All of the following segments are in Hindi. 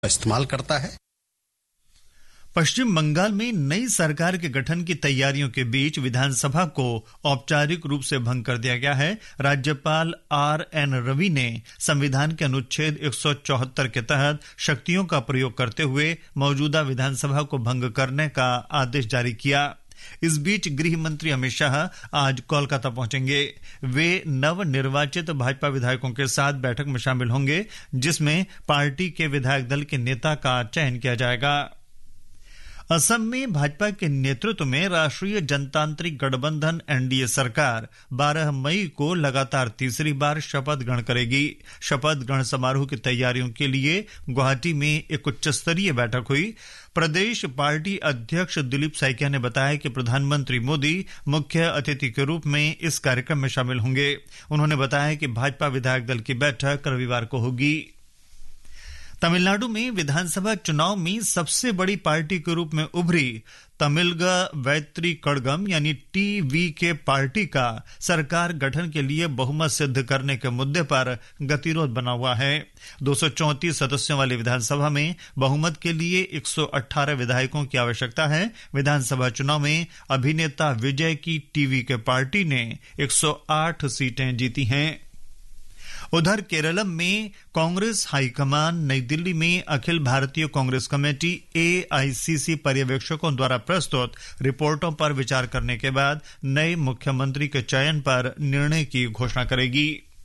इस्तेमाल करता है। पश्चिम बंगाल में नई सरकार के गठन की तैयारियों के बीच विधानसभा को औपचारिक रूप से भंग कर दिया गया है। राज्यपाल आर.एन. रवि ने संविधान के अनुच्छेद 174 के तहत शक्तियों का प्रयोग करते हुए मौजूदा विधानसभा को भंग करने का आदेश जारी किया। इस बीच गृह मंत्री अमित शाह आज कोलकाता पहुंचेंगे। वे नवनिर्वाचित भाजपा विधायकों के साथ बैठक में शामिल होंगे, जिसमें पार्टी के विधायक दल के नेता का चयन किया जाएगा। असम में भाजपा के नेतृत्व में राष्ट्रीय जनतांत्रिक गठबंधन एनडीए सरकार 12 मई को लगातार तीसरी बार शपथ ग्रहण करेगी। शपथ ग्रहण समारोह की तैयारियों के लिए गुवाहाटी में एक उच्च स्तरीय बैठक हुई। प्रदेश पार्टी अध्यक्ष दिलीप सैकिया ने बताया कि प्रधानमंत्री मोदी मुख्य अतिथि के रूप में इस कार्यक्रम में शामिल होंगे। उन्होंने बताया कि भाजपा विधायक दल की बैठक रविवार को होगी। तमिलनाडु में विधानसभा चुनाव में सबसे बड़ी पार्टी के रूप में उभरी तमिलग वैत्री कड़गम यानी टीवीके पार्टी का सरकार गठन के लिए बहुमत सिद्ध करने के मुद्दे पर गतिरोध बना हुआ है। 234 सदस्यों वाली विधानसभा में बहुमत के लिए 118 विधायकों की आवश्यकता है। विधानसभा चुनाव में अभिनेता विजय की टीवीके पार्टी ने 108 सीटें जीती हैं। उधर केरलम में कांग्रेस हाईकमान नई दिल्ली में अखिल भारतीय कांग्रेस कमेटी एआईसीसी पर्यवेक्षकों द्वारा प्रस्तुत रिपोर्टों पर विचार करने के बाद नए मुख्यमंत्री के चयन पर निर्णय की घोषणा करेगी।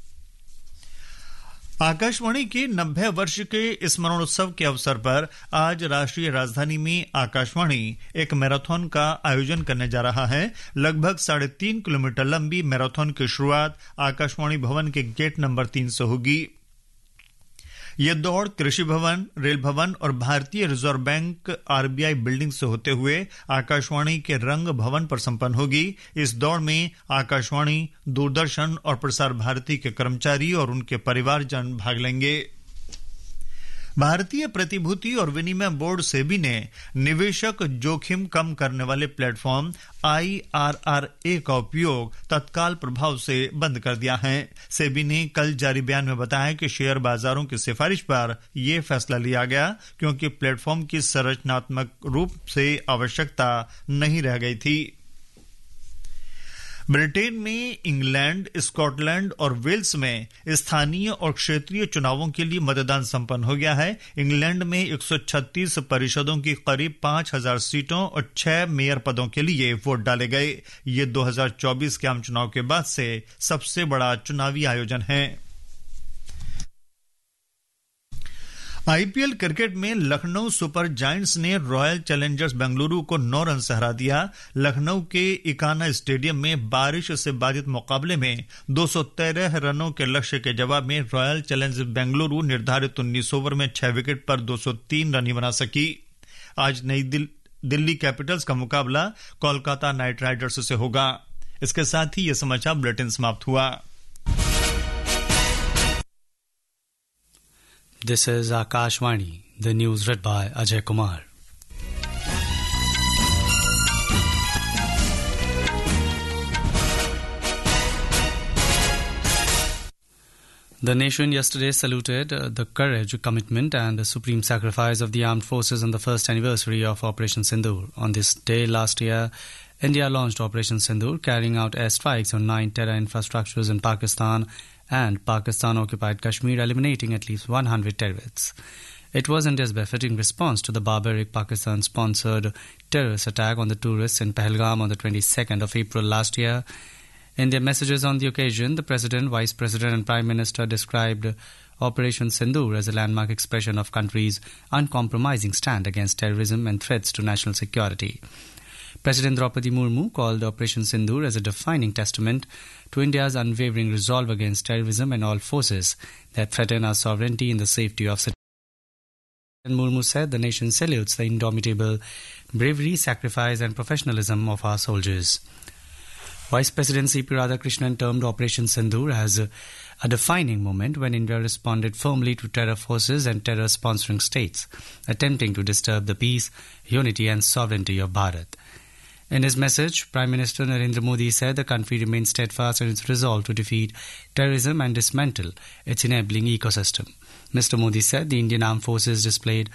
आकाशवाणी के 90 वर्ष के स्मरणोत्सव के अवसर पर आज राष्ट्रीय राजधानी में आकाशवाणी एक मैराथन का आयोजन करने जा रहा है। लगभग 3.5 किलोमीटर लंबी मैराथन की शुरुआत आकाशवाणी भवन के गेट नंबर 3 से होगी। यह दौड़ कृषि भवन, रेल भवन और भारतीय रिजर्व बैंक आरबीआई बिल्डिंग से होते हुए आकाशवाणी के रंग भवन पर संपन्न होगी। इस दौड़ में आकाशवाणी, दूरदर्शन और प्रसार भारती के कर्मचारी और उनके परिवारजन भाग लेंगे। भारतीय प्रतिभूति और विनिमय बोर्ड सेबी ने निवेशक जोखिम कम करने वाले प्लेटफॉर्म IRRA का उपयोग तत्काल प्रभाव से बंद कर दिया है। सेबी ने कल जारी बयान में बताया कि शेयर बाजारों की सिफारिश पर यह फैसला लिया गया क्योंकि प्लेटफॉर्म की संरचनात्मक रूप से आवश्यकता नहीं रह गई थी। ब्रिटेन में इंग्लैंड, स्कॉटलैंड और वेल्स में स्थानीय और क्षेत्रीय चुनावों के लिए मतदान संपन्न हो गया है। इंग्लैंड में 136 परिषदों की करीब 5000 सीटों और 6 मेयर पदों के लिए वोट डाले गए। ये 2024 के आम चुनाव के बाद से सबसे बड़ा चुनावी आयोजन है। आईपीएल क्रिकेट में लखनऊ सुपर जायंट्स ने रॉयल चैलेंजर्स बेंगलुरु को 9 रन से हरा दिया। लखनऊ के इकाना स्टेडियम में बारिश से बाधित मुकाबले में 213 रनों के लक्ष्य के जवाब में रॉयल चैलेंजर्स बेंगलुरु निर्धारित 19 ओवर में 6 विकेट पर 203 रन ही बना सकी। आज नई दिल्ली कैपिटल्स का मुकाबला कोलकाता नाइट राइडर्स से होगा। इसके साथ ही यह समाचार बुलेटिन समाप्त हुआ। This is Akashvani, the news read by Ajay Kumar. The nation yesterday saluted the courage, commitment and the supreme sacrifice of the armed forces on the first anniversary of Operation Sindoor. On this day last year, India launched Operation Sindoor, carrying out airstrikes on 9 terror infrastructures in Pakistan and Pakistan-occupied Kashmir, eliminating at least 100 terrorists. It was India's befitting response to the barbaric Pakistan-sponsored terrorist attack on the tourists in Pahalgam on the 22nd of April last year. In their messages on the occasion, the President, Vice President and Prime Minister described Operation Sindoor as a landmark expression of country's uncompromising stand against terrorism and threats to national security. President Draupadi Murmu called Operation Sindoor as a defining testament to India's unwavering resolve against terrorism and all forces that threaten our sovereignty and the safety of citizens. Murmu said the nation salutes the indomitable bravery, sacrifice and professionalism of our soldiers. Vice President C.P. Radhakrishnan termed Operation Sindoor as a defining moment when India responded firmly to terror forces and terror-sponsoring states, attempting to disturb the peace, unity and sovereignty of Bharat. In his message, Prime Minister Narendra Modi said the country remains steadfast in its resolve to defeat terrorism and dismantle its enabling ecosystem. Mr. Modi said the Indian Armed Forces displayed